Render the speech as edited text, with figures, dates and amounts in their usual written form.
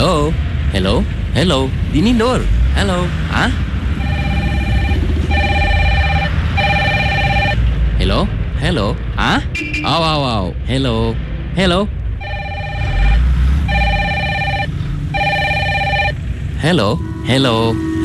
Hello? Hello? Hello? Dinindor? Hello? Hah? Hello? Hello? Hah? Aw, aw, aw. Hello? Hello? Hello? Hello?